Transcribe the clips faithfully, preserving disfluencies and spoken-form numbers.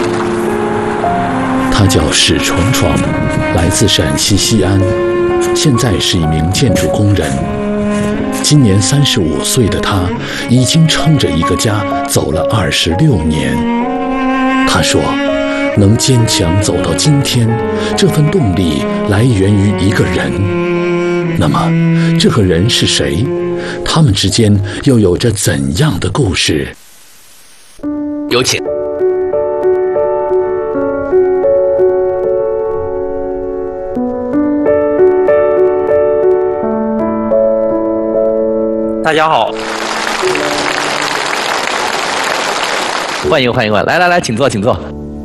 他叫史闯闯，来自陕西西安，现在是一名建筑工人。今年三十五岁的他，已经撑着一个家走了二十六年。他说，能坚强走到今天，这份动力来源于一个人。那么，这个人是谁？他们之间又有着怎样的故事？ 有请。 大家好， 欢迎欢迎欢迎！来来来，请坐请坐。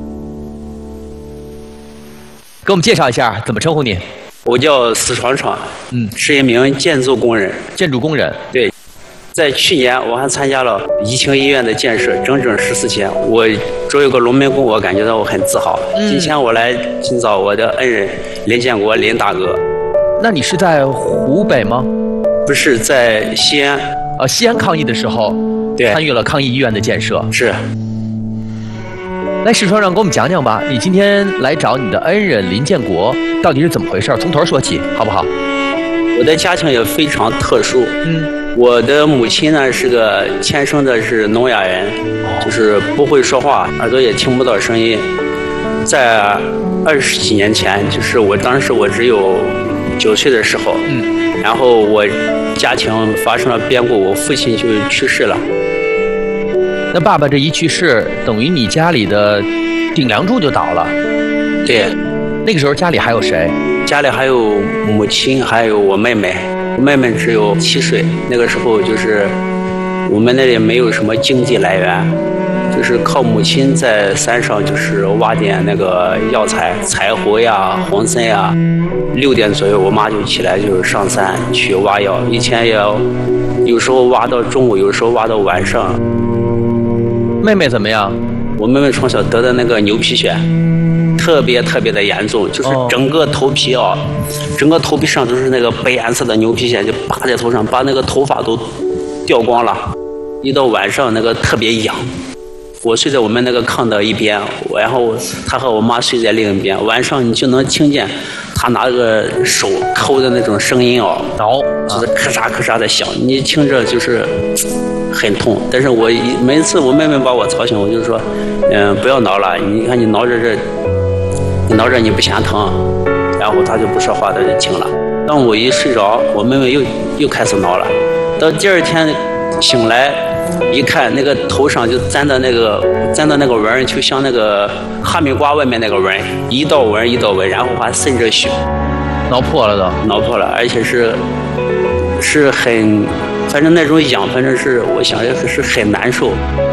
给我们介绍一下，怎么称呼你？ 我叫史闯闯， 嗯， 是一名建筑工人。 建筑工人。 对，在去年我还参加了怡清医院的建设，整整十四天。我作为一个农民工，我感觉到我很自豪。嗯、今天我来寻找我的恩人林建国林大哥。 那你是在湖北吗？ 不是，在西安。 呃，西安抗疫的时候， 对， 参与了抗疫医院的建设。 是。 来，史创让给我们讲讲吧，你今天来找你的恩人林建国，到底是怎么回事？从头说起，好不好？ 我的家庭也非常特殊。嗯，我的母亲呢是个天生的是聋哑人，就是不会说话，耳朵也听不到声音。在二十几年前，就是我当时我只有九岁的时候，嗯，然后我家庭发生了变故，我父亲就去世了。 那爸爸这一去世，等于你家里的顶梁柱就倒了。 对， 那个时候家里还有谁？ 家里还有母亲，还有我妹妹。我妹妹只有七岁，那个时候就是我们那里没有什么经济来源，就是靠母亲在山上就是挖点那个药材，柴胡呀、红参呀。六点左右，我妈就起来就是上山去挖药，以前也要有时候挖到中午，有时候挖到晚上。 妹妹怎么样？ 我妹妹从小得的那个牛皮癣，特别特别的严重，就是整个头皮啊，哦、整个头皮上都是那个白颜色的牛皮癣，就扒在头上，把那个头发都掉光了。一到晚上那个特别痒，我睡在我们那个炕的一边，然后她和我妈睡在另一边，晚上你就能听见她拿个手抠的那种声音哦， 挠， 就是咔嚓咔嚓的响，你听着就是很痛。但是我每次我妹妹把我吵醒，我就说，嗯，不要挠了，你看你挠着这，你挠着你不嫌疼，然后她就不说话，她就停了。当我一睡着，我妹妹又又开始挠了。到第二天醒来一看，那个头上就粘的那个粘的那个纹，就像那个哈密瓜外面那个纹，一道纹一道纹，然后还渗着血， 挠破了都， 挠破了，而且是是很，反正那种痒，反正是我想也是很难受。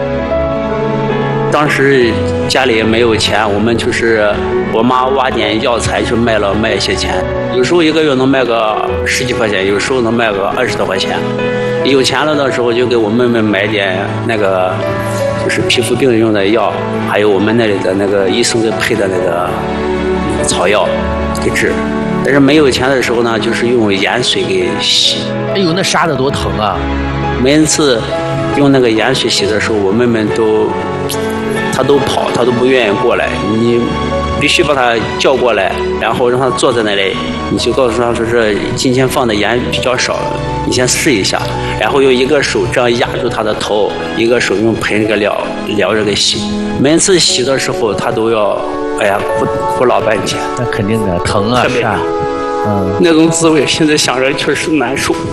当时家里也没有钱，我们就是我妈挖点药材就卖了卖一些钱，有时候一个月能卖个十几块钱，有时候能卖个二十多块钱。有钱了的时候就给我妹妹买点那个就是皮肤病用的药，还有我们那里的那个医生给配的那个草药给治。但是没有钱的时候呢，就是用盐水给洗。 哎呦，那杀得多疼啊！ 每一次用那个盐水洗的时候，我妹妹都她都跑，她都不愿意过来，你必须把她叫过来，然后让她坐在那里，你就告诉她说是今天放的盐比较少，你先试一下，然后用一个手这样压住她的头，一个手用盆给撩撩着给洗。每次洗的时候她都要哎呀哭哭老半天。 那肯定的，疼啊，是啊， 嗯，那种滋味现在想着确实难受。